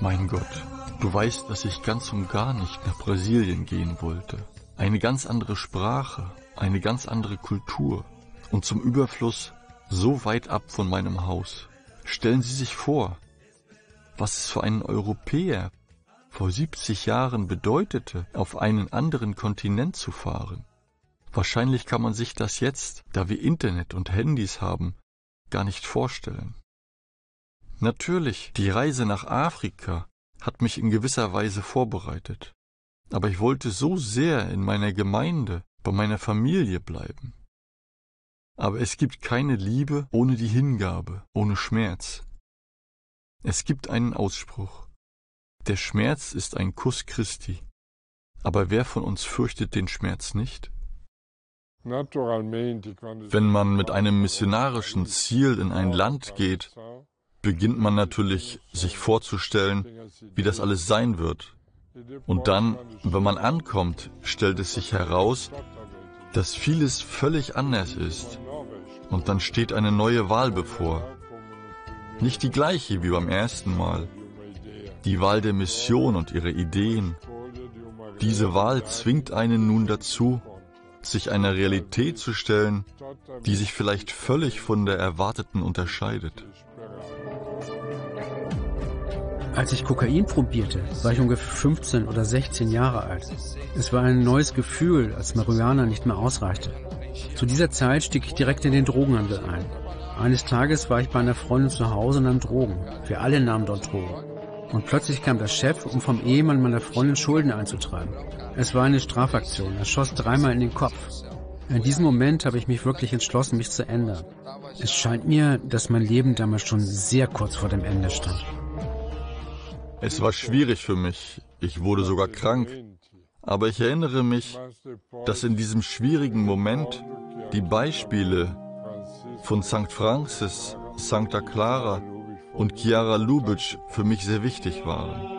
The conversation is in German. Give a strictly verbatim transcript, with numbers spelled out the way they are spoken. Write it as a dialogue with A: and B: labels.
A: Mein Gott, du weißt, dass ich ganz und gar nicht nach Brasilien gehen wollte. Eine ganz andere Sprache, eine ganz andere Kultur und zum Überfluss so weit ab von meinem Haus. Stellen Sie sich vor, was es für einen Europäer vor siebzig Jahren bedeutete, auf einen anderen Kontinent zu fahren. Wahrscheinlich kann man sich das jetzt, da wir Internet und Handys haben, gar nicht vorstellen. Natürlich, die Reise nach Afrika hat mich in gewisser Weise vorbereitet. Aber ich wollte so sehr in meiner Gemeinde, bei meiner Familie bleiben. Aber es gibt keine Liebe ohne die Hingabe, ohne Schmerz. Es gibt einen Ausspruch: Der Schmerz ist ein Kuss Christi. Aber wer von uns fürchtet den Schmerz nicht? Wenn man mit einem missionarischen Ziel in ein Land geht, beginnt man natürlich, sich vorzustellen, wie das alles sein wird. Und dann, wenn man ankommt, stellt es sich heraus, dass vieles völlig anders ist. Und dann steht eine neue Wahl bevor. Nicht die gleiche wie beim ersten Mal. Die Wahl der Mission und ihre Ideen. Diese Wahl zwingt einen nun dazu, sich einer Realität zu stellen, die sich vielleicht völlig von der erwarteten unterscheidet.
B: Als ich Kokain probierte, war ich ungefähr fünfzehn oder sechzehn Jahre alt. Es war ein neues Gefühl, als Marihuana nicht mehr ausreichte. Zu dieser Zeit stieg ich direkt in den Drogenhandel ein. Eines Tages war ich bei einer Freundin zu Hause und nahm Drogen. Wir alle nahmen dort Drogen. Und plötzlich kam der Chef, um vom Ehemann meiner Freundin Schulden einzutreiben. Es war eine Strafaktion. Er schoss dreimal in den Kopf. In diesem Moment habe ich mich wirklich entschlossen, mich zu ändern. Es scheint mir, dass mein Leben damals schon sehr kurz vor dem Ende stand.
A: Es war schwierig für mich. Ich wurde sogar krank. Aber ich erinnere mich, dass in diesem schwierigen Moment die Beispiele von Sankt Francis, Santa Clara und Chiara Lubitsch für mich sehr wichtig waren.